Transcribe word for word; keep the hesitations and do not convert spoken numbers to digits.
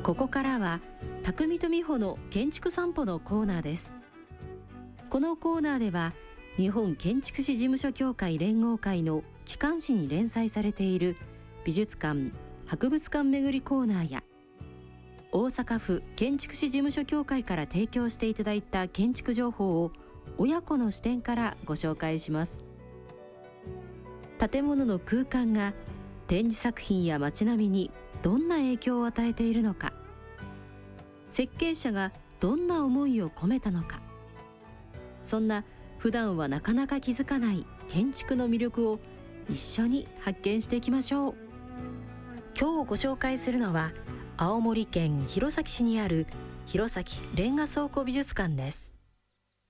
ここからは匠と美穂の建築散歩のコーナーです。このコーナーでは日本建築士事務所協会連合会の機関誌に連載されている美術館・博物館巡りコーナーや、大阪府建築士事務所協会から提供していただいた建築情報を親子の視点からご紹介します。建物の空間が展示作品や街並みにどんな影響を与えているのか、設計者がどんな思いを込めたのか、そんな普段はなかなか気づかない建築の魅力を一緒に発見していきましょう。今日ご紹介するのは青森県弘前市にある弘前レンガ倉庫美術館です。